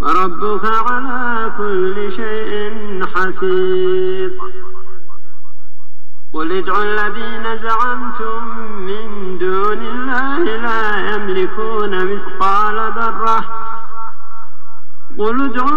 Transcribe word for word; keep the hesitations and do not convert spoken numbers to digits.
وربك على كل شيء حفيظ. قل ادعوا الذين زعمتم من دون الله لا يملكون مثقال ذرة. قل ادعوا